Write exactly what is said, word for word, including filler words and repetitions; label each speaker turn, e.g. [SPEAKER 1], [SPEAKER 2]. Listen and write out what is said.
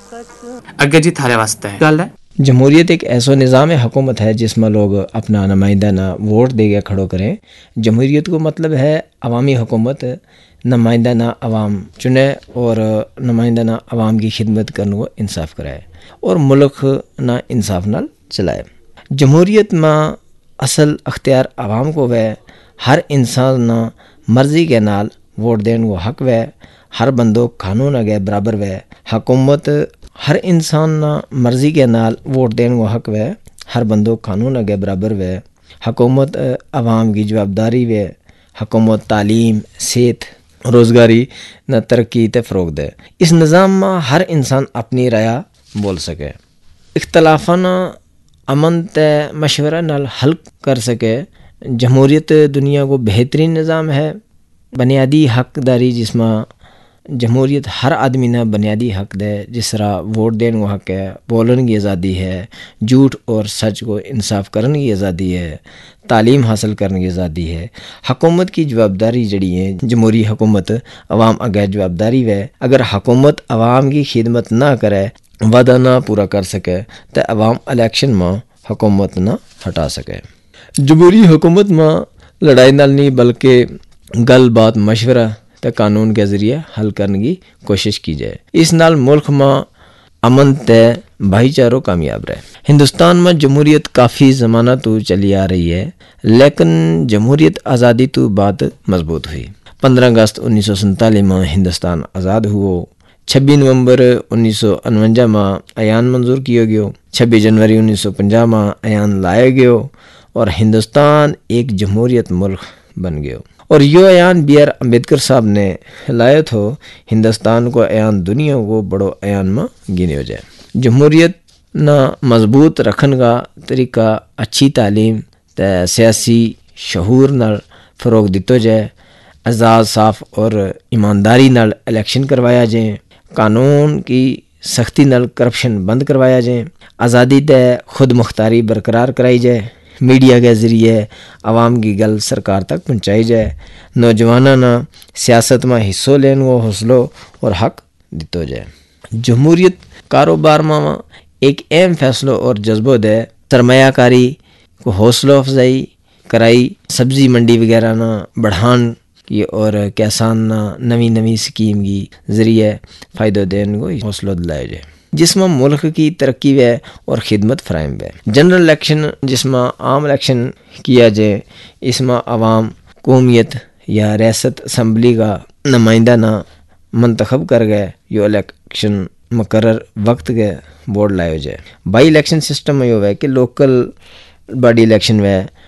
[SPEAKER 1] اگے جی تھارے واسطے گل ہے
[SPEAKER 2] جمہوریت ایک ایسا نظام حکومت ہے جس میں لوگ اپنا نمائندہ نہ ووٹ دے کے کھڑو کریں. جمہوریت کو مطلب ہے عوامی حکومت، نمائندہ نہ عوام چنے اور نمائندہ نہ عوام کی خدمت کرنے کو انصاف کرائے اور ملک نہ انصاف نال چلائے. جمہوریت میں اصل اختیار عوام کو ہے، ہر انسان نہ مرضی کے نال ووٹ دین کو حق ہے، ہر بندو قانون اگے برابر ہے. حکومت ہر انسان نہ مرضی کے نال ووٹ دین کو حق ہے، ہر بندو قانون اگے برابر ہے. حکومت عوام کی جوابداری ہے. حکومت تعلیم، صحت، روزگاری نہ ترقی تے فروغ دے. اس نظام میں ہر انسان اپنی رائے بول سکے، اختلافاں امن تے مشورہ نال حل کر سکے. جمہوریت دنیا کو بہترین نظام ہے. بنیادی حق داری جس میں جمہوریت ہر آدمی نے بنیادی حق دے، جس طرح ووٹ دین کو حق ہے، بولن کی آزادی ہے، جھوٹ اور سچ کو انصاف کرنے کی آزادی ہے، تعلیم حاصل کرنے کی آزادی ہے. حکومت کی جوابداری جڑی ہے، جمہوری حکومت عوام اگے جوابداری ہے. اگر حکومت عوام کی خدمت نہ کرے، وعدہ نہ پورا کر سکے تو عوام الیکشن میں حکومت نہ ہٹا سکے. جمہوری حکومت میں لڑائی نال نہیں بلکہ گل بات، مشورہ تے قانون کے ذریعے حل کرنے کی کوشش کی جائے. اس نال ملک میں امن تے بھائی چاروں کامیاب رہے. ہندوستان میں جمہوریت کافی زمانہ تو چلی آ رہی ہے، لیکن جمہوریت آزادی تو بعد مضبوط ہوئی. پندرہ اگست انیس سو سنتالیس میں ہندوستان آزاد ہوا. چھبیس نومبر انیس سو انوجا میں ایان منظور کیا گیا. چھبیس جنوری انیس سو پنجا میں ایان لایا گیا اور ہندوستان ایک جمہوریت ملک بن گیا. اور یہ ایان بی آر امبیڈکر صاحب نے لایا تھا. ہندوستان کو ایان دنیا کو بڑو ایان میں گنے ہو جائے. جمہوریت نہ مضبوط رکھن کا طریقہ اچھی تعلیم تے سیاسی شعور نال فروغ دیتا جائے. آزاد، صاف اور ایمانداری نال الیکشن کروایا جائے. قانون کی سختی نال کرپشن بند کروایا جائے. آزادی تے خود مختاری برقرار کرائی جائے. میڈیا کے ذریعے عوام کی گل سرکار تک پہنچائی جائے. نوجوانوں نے سیاست میں حصہ لینے کو حوصلہ اور حق دیتا جائے. جمہوریت کاروبار میں ایک اہم فیصلہ اور جذبہ دے. سرمایہ کاری کو حوصلہ افزائی کرائی. سبزی منڈی وغیرہ نہ بڑھان کی اور کسان نہ نوی نوی سکیم کی ذریعے فائدہ دینے کو حوصلہ دلایا جائے، جس میں ملک کی ترقی ہے اور خدمت فراہم ہے. جنرل الیکشن جس میں عام الیکشن کیا جائے، اس میں عوام قومیت یا ریاست اسمبلی کا نمائندہ نہ منتخب کر گئے. یہ الیکشن مقرر وقت کے ووٹ لائے جائے. بائی الیکشن سسٹم میں یہ ہے کہ لوکل باڈی الیکشن ہے